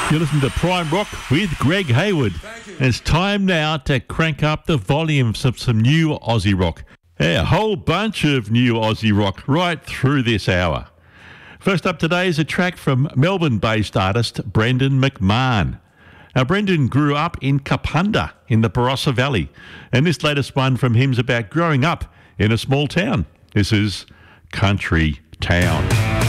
You listen to Prime Rock with Greg Hayward. And it's time now to crank up the volume of some new Aussie rock. Yeah, a whole bunch of new Aussie rock right through this hour. First up today is a track from Melbourne-based artist Brendan McMahon. Now, Brendan grew up in Kapunda in the Barossa Valley, and this latest one from him is about growing up in a small town. This is Country Town.